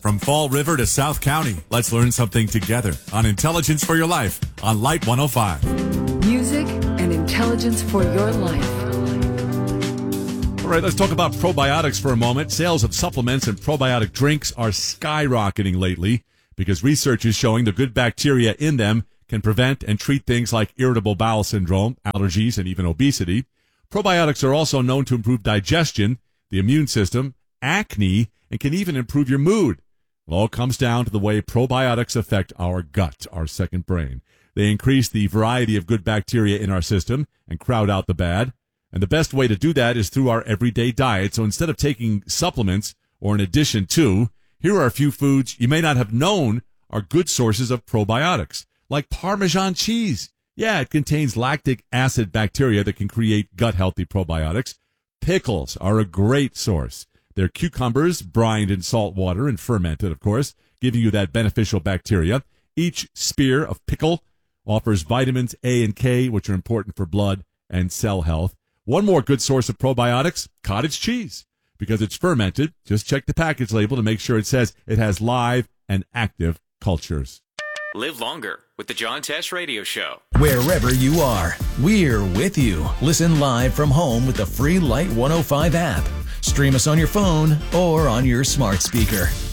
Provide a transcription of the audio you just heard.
From Fall River to South County, let's learn something together on Intelligence for Your Life on Light 105. Music and intelligence for your life. All right, let's talk about probiotics for a moment. Sales of supplements and probiotic drinks are skyrocketing lately because research is showing the good bacteria in them can prevent and treat things like irritable bowel syndrome, allergies, and even obesity. Probiotics are also known to improve digestion, the immune system, acne, and can even improve your mood. It all comes down to the way probiotics affect our gut, our second brain. They increase the variety of good bacteria in our system and crowd out the bad. And the best way to do that is through our everyday diet. So instead of taking supplements or in addition to, here are a few foods you may not have known are good sources of probiotics, like Parmesan cheese. Yeah, it contains lactic acid bacteria that can create gut-healthy probiotics. Pickles are a great source. They're cucumbers brined in salt water and fermented, of course, giving you that beneficial bacteria. Each spear of pickle offers vitamins A and K, which are important for blood and cell health. One more good source of probiotics, cottage cheese. Because it's fermented, just check the package label to make sure it says it has live and active cultures. Live longer with the John Tesh Radio Show. Wherever you are, we're with you. Listen live from home with the free Light 105 app. Stream us on your phone or on your smart speaker.